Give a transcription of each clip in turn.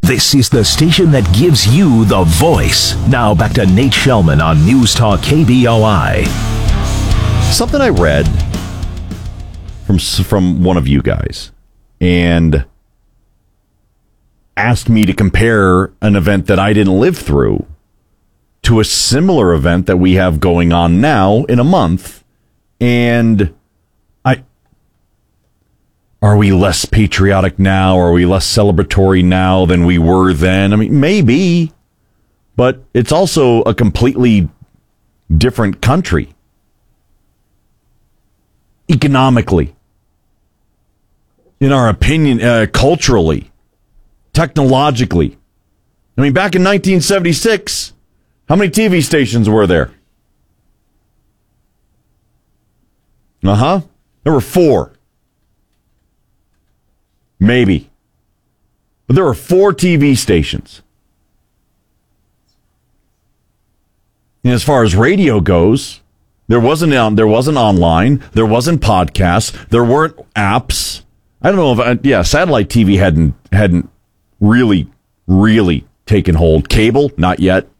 This is the station that gives you the voice. Now back to Nate Shellman on News Talk KBOI. Something I read from one of you guys and asked me to compare an event that I didn't live through to a similar event that we have going on now in a month. And are we less patriotic now? Are we less celebratory now than we were then? I mean, maybe, but it's also a completely different country. Economically, in our opinion, culturally, technologically. I mean, back in 1976, how many TV stations were there? There were 4. Maybe. But there were 4 TV stations. And as far as radio goes, there wasn't online, there wasn't podcasts, there weren't apps. I don't know if satellite TV hadn't really taken hold. Cable, not yet.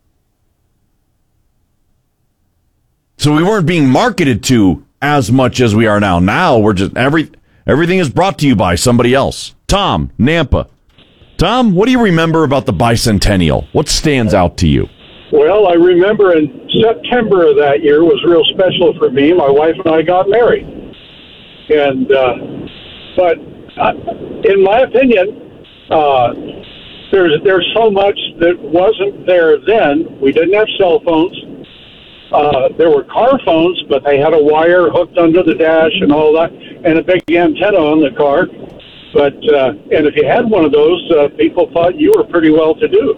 So we weren't being marketed to as much as we are now. Now we're just everything is brought to you by somebody else. Tom, Nampa. Tom, what do you remember about the bicentennial? What stands out to you? Well, I remember in September of that year was real special for me. My wife and I got married. And, but in my opinion, there's so much that wasn't there then. We didn't have cell phones. There were car phones, but they had a wire hooked under the dash and all that, and a big antenna on the car. But and if you had one of those, people thought you were pretty well to do.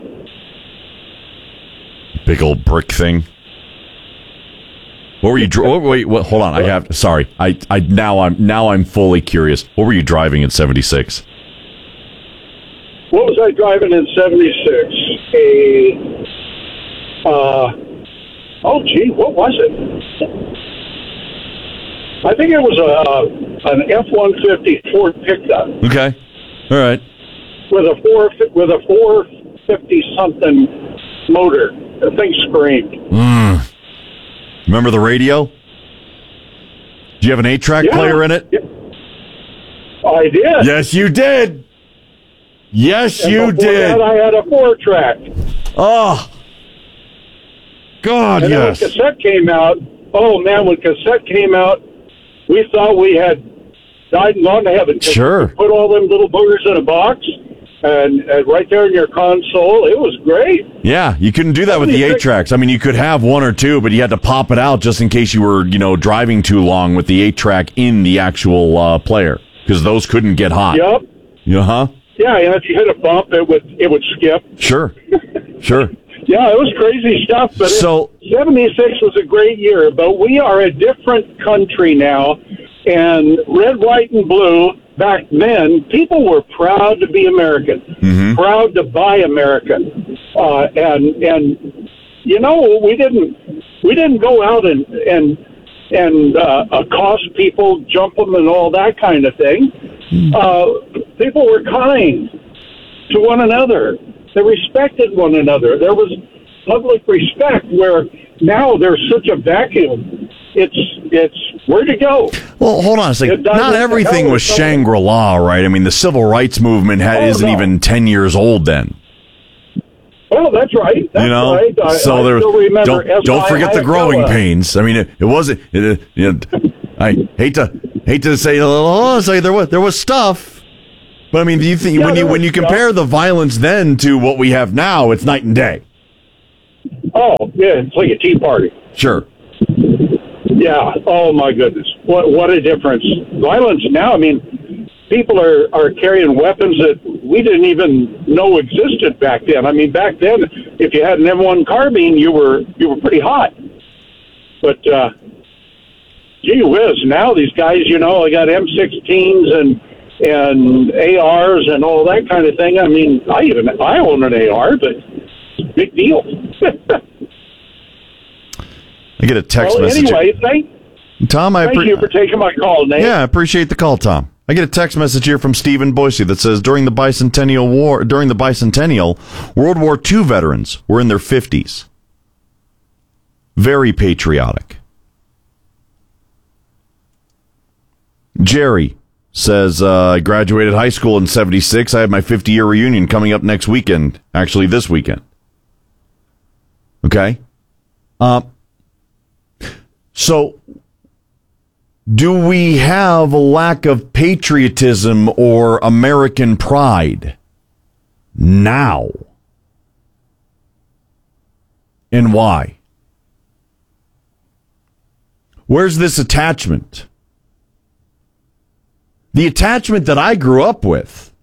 Big old brick thing. What were you? Wait, hold on. Sorry. Now I'm fully curious. What were you driving in '76? What was I driving in '76? What was it? I think it was an F-150 Ford pickup. Okay, all right. With a 450 something motor. The thing screamed. Remember the radio? Do you have an 8-track player in it? Yeah. I did. Yes, you did. Yes, and you did. That I had a 4-track. Oh, God, and yes. When cassette came out, when cassette came out, we thought we had died and gone to heaven. Sure. Put all them little boogers in a box, and right there in your console, it was great. Yeah, you couldn't do that with the 8-tracks. I mean, you could have 1 or 2, but you had to pop it out just in case you were, driving too long with the 8-track in the actual player, because those couldn't get hot. Yep. Uh-huh. Yeah, and if you hit a bump, it would skip. Sure. Yeah, it was crazy stuff, but 76 was a great year, but we are a different country now, and red, white, and blue, back then, people were proud to be American, proud to buy American, and we didn't go out and accost people, jump them, and all that kind of thing. People were kind to one another. They respected one another. There was public respect, where now there's such a vacuum. It's where to go. Well, hold on a second. Not everything was Shangri-La, right? I mean, the civil rights movement isn't even 10 years old then. Well, that's right. That's right. So don't forget the growing pains. I mean, it wasn't. I hate to say, there was stuff. But I mean, do you think when you compare the violence then to what we have now, it's night and day? Oh, yeah, it's like a tea party. Sure. Yeah. Oh my goodness, what a difference! Violence now. I mean, people are carrying weapons that we didn't even know existed back then. I mean, back then, if you had an M1 carbine, you were pretty hot. But gee whiz, now these guys, they got M16s and ARs and all that kind of thing. I mean, I own an AR, but it's a big deal. I get a text message. Anyway, thank Tom, you for taking my call, Nate. Yeah, I appreciate the call, Tom. I get a text message here from Steve in Boise that says during the Bicentennial, World War II veterans were in their 50s. Very patriotic. Jerry says, I graduated high school in 76. I have my 50-year reunion coming up next weekend. Actually, this weekend. Okay? So, do we have a lack of patriotism or American pride now? And why? Where's this attachment? The attachment that I grew up with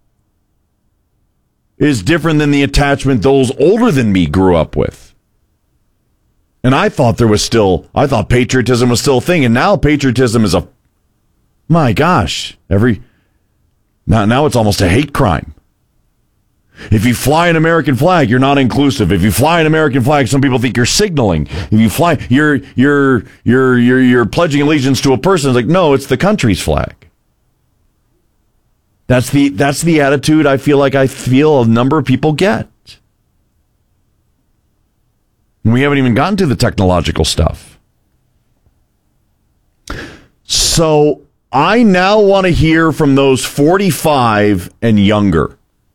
is different than the attachment those older than me grew up with. And I thought patriotism was still a thing, and now patriotism is my gosh, now it's almost a hate crime. If you fly an American flag, you're not inclusive. If you fly an American flag, some people think you're signaling. If you fly, you're pledging allegiance to a person. It's like, no, it's the country's flag. That's the attitude I feel a number of people get. We haven't even gotten to the technological stuff. So I now want to hear from those 45 and younger.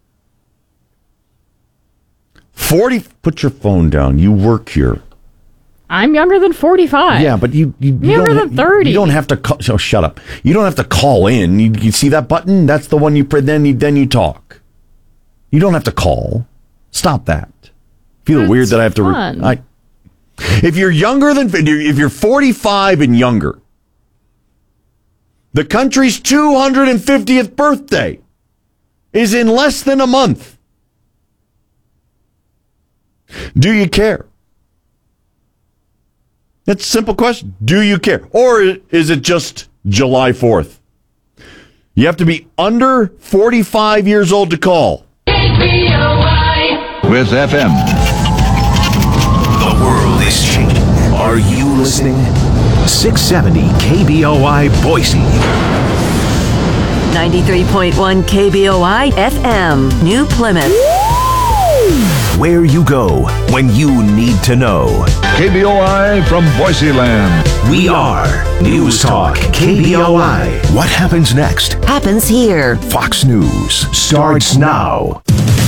Put your phone down. You work here. I'm younger than 45. Yeah, but you younger than 30. You don't have to call. So shut up. You don't have to call in. You see that button? That's the one you press. Then you talk. You don't have to call. Stop that. Feel weird that I have to. If you're if you're 45 and younger, the country's 250th birthday is in less than a month. Do you care? That's a simple question. Do you care? Or is it just July 4th? You have to be under 45 years old to call. With FM. The world is changing. Are you listening? 670 KBOI Boise. 93.1 KBOI FM, New Plymouth. Where you go when you need to know. KBOI from Boise Land. We are News Talk KBOI. What happens next? Happens here. Fox News starts now.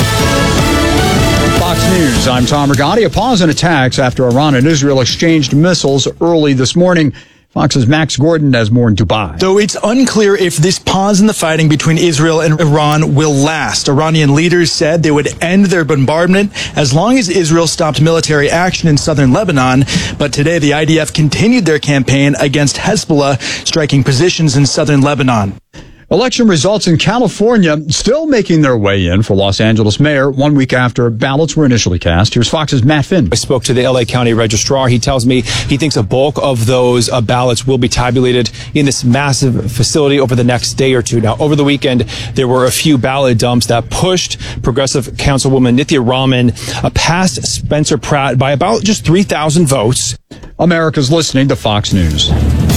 Fox News, I'm Tom Rigotti. A pause in attacks after Iran and Israel exchanged missiles early this morning. Fox's Max Gordon has more in Dubai. Though it's unclear if this pause in the fighting between Israel and Iran will last. Iranian leaders said they would end their bombardment as long as Israel stopped military action in southern Lebanon. But today, the IDF continued their campaign against Hezbollah, striking positions in southern Lebanon. Election results in California still making their way in for Los Angeles mayor 1 week after ballots were initially cast. Here's Fox's Matt Finn. I spoke to the LA County registrar. He tells me he thinks a bulk of those ballots will be tabulated in this massive facility over the next day or two. Now, over the weekend, there were a few ballot dumps that pushed Progressive Councilwoman Nithya Raman past Spencer Pratt by about just 3,000 votes. America's listening to Fox News.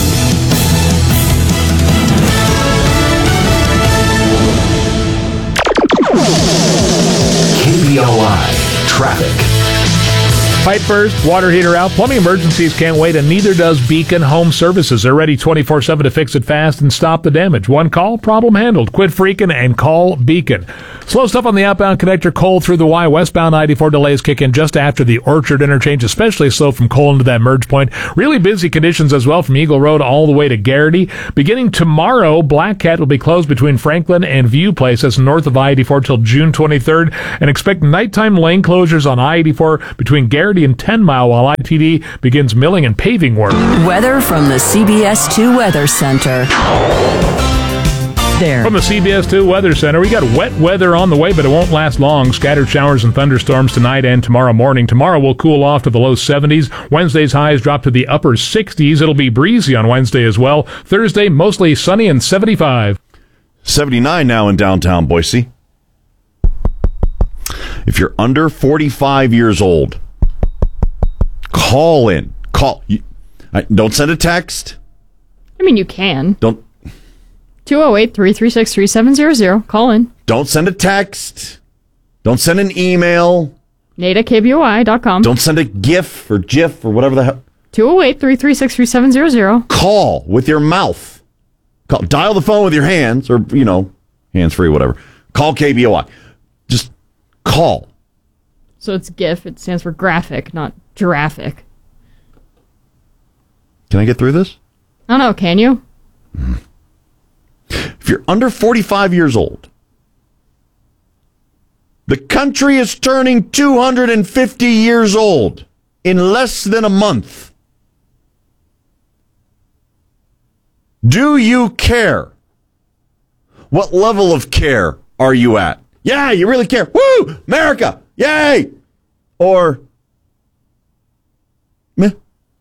KBOI Traffic. Pipe burst, water heater out, plumbing emergencies can't wait, and neither does Beacon Home Services. They're ready 24/7 to fix it fast and stop the damage. One call, problem handled. Quit freaking and call Beacon. Slow stuff on the outbound connector Cole through the Y. Westbound 94 delays kick in just after the Orchard interchange, especially slow from Cole into that merge point. Really busy conditions as well from Eagle Road all the way to Garrity. Beginning tomorrow, Black Cat will be closed between Franklin and View Place. That's north of I-84 till June 23rd. And expect nighttime lane closures on I-84 between Garrity and 10 Mile while ITD begins milling and paving work. Weather from the CBS 2 Weather Center. There. From the CBS 2 Weather Center, we got wet weather on the way, but it won't last long. Scattered showers and thunderstorms tonight and tomorrow morning. Tomorrow will cool off to the low 70s. Wednesday's highs drop to the upper 60s. It'll be breezy on Wednesday as well. Thursday, mostly sunny and 75. 79 now in downtown Boise. If you're under 45 years old, call in. Don't send a text. I mean, you can. Don't. 208-336-3700. Call in. Don't send a text. Don't send an email. Nate at KBOI.com. Don't send a GIF or GIF or whatever the hell. 208-336-3700. Call with your mouth. Dial the phone with your hands, or, hands-free, whatever. Call KBOI. Just call. So it's GIF. It stands for graphic, not giraffic. Can I get through this? I don't know. Can you? If you're under 45 years old, the country is turning 250 years old in less than a month. Do you care? What level of care are you at? Yeah, you really care. Woo! America! Yay! Or, meh.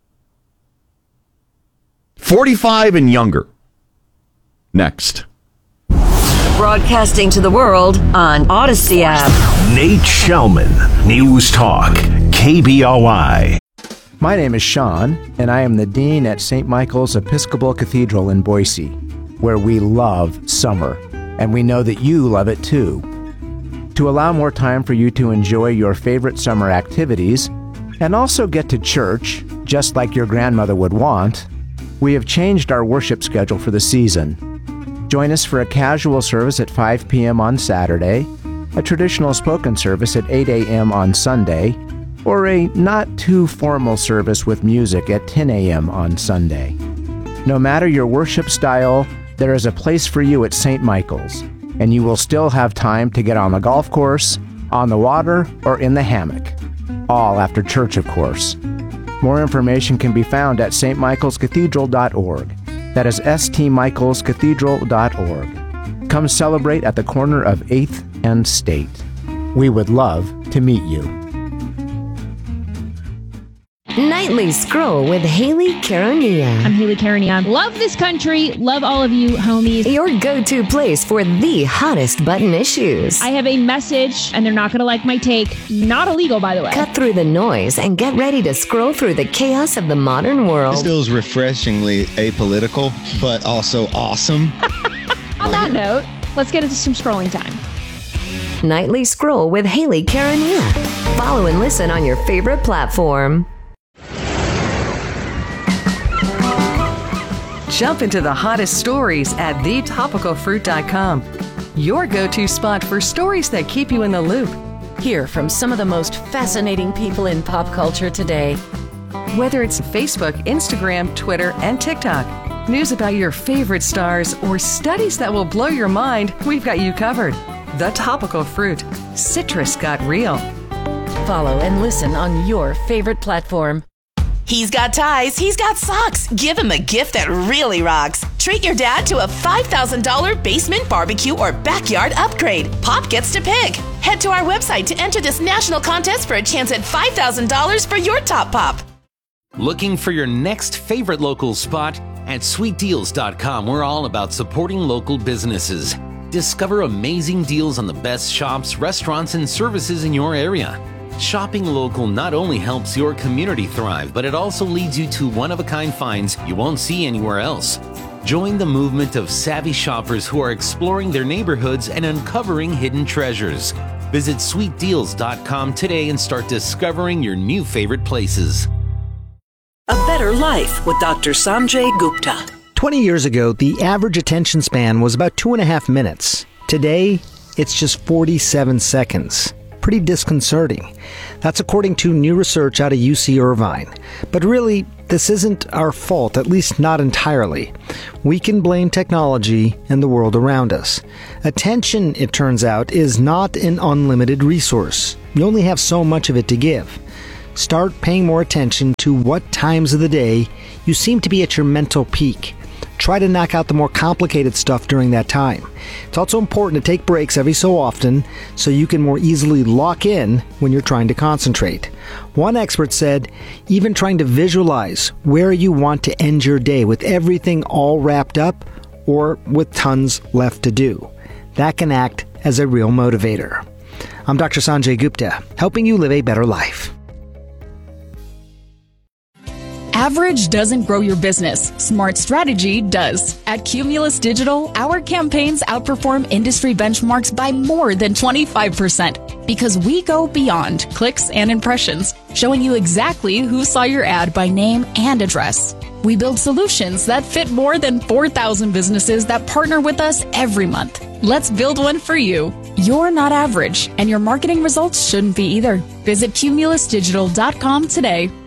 45 and younger. Next. Broadcasting to the world on Odyssey app. Nate Shellman, News Talk, KBOI. My name is Sean, and I am the Dean at St. Michael's Episcopal Cathedral in Boise, where we love summer, and we know that you love it too. To allow more time for you to enjoy your favorite summer activities, and also get to church, just like your grandmother would want, we have changed our worship schedule for the season. Join us for a casual service at 5 p.m. on Saturday, a traditional spoken service at 8 a.m. on Sunday, or a not-too-formal service with music at 10 a.m. on Sunday. No matter your worship style, there is a place for you at St. Michael's, and you will still have time to get on the golf course, on the water, or in the hammock. All after church, of course. More information can be found at stmichaelscathedral.org. That is stmichaelscathedral.org. Come celebrate at the corner of 8th and State. We would love to meet you. Nightly Scroll with Haley Caronia. I'm Haley Caronia. Love this country. Love all of you, homies. Your go-to place for the hottest button issues. I have a message, and they're not going to like my take. Not illegal, by the way. Cut through the noise and get ready to scroll through the chaos of the modern world. This feels refreshingly apolitical, but also awesome. On that note, let's get into some scrolling time. Nightly Scroll with Haley Caronia. Follow and listen on your favorite platform. Jump into the hottest stories at thetopicalfruit.com. Your go-to spot for stories that keep you in the loop. Hear from some of the most fascinating people in pop culture today. Whether it's Facebook, Instagram, Twitter, and TikTok, news about your favorite stars, or studies that will blow your mind, we've got you covered. The Topical Fruit. Citrus got real. Follow and listen on your favorite platform. He's got ties, he's got socks. Give him a gift that really rocks. Treat your dad to a $5,000 basement barbecue or backyard upgrade. Pop gets to pick. Head to our website to enter this national contest for a chance at $5,000 for your top pop. Looking for your next favorite local spot? At sweetdeals.com, we're all about supporting local businesses. Discover amazing deals on the best shops, restaurants, and services in your area. Shopping local not only helps your community thrive, but it also leads you to one-of-a-kind finds you won't see anywhere else. Join the movement of savvy shoppers who are exploring their neighborhoods and uncovering hidden treasures. Visit sweetdeals.com today and start discovering your new favorite places. A Better Life with Dr. Sanjay Gupta. 20 years ago, the average attention span was about 2.5 minutes. Today, it's just 47 seconds. Pretty disconcerting. That's according to new research out of UC Irvine. But really, this isn't our fault, at least not entirely. We can blame technology and the world around us. Attention, it turns out, is not an unlimited resource. You only have so much of it to give. Start paying more attention to what times of the day you seem to be at your mental peak. Try to knock out the more complicated stuff during that time. It's also important to take breaks every so often so you can more easily lock in when you're trying to concentrate. One expert said, even trying to visualize where you want to end your day with everything all wrapped up or with tons left to do. That can act as a real motivator. I'm Dr. Sanjay Gupta, helping you live a better life. Average doesn't grow your business. Smart strategy does. At Cumulus Digital, our campaigns outperform industry benchmarks by more than 25% because we go beyond clicks and impressions, showing you exactly who saw your ad by name and address. We build solutions that fit more than 4,000 businesses that partner with us every month. Let's build one for you. You're not average, and your marketing results shouldn't be either. Visit cumulusdigital.com today.